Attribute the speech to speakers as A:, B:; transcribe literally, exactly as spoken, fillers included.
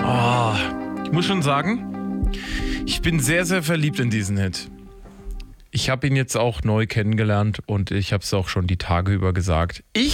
A: Oh, ich muss schon sagen, ich bin sehr, sehr verliebt in diesen Hit. Ich habe ihn jetzt auch neu kennengelernt und ich habe es auch schon die Tage über gesagt. Ich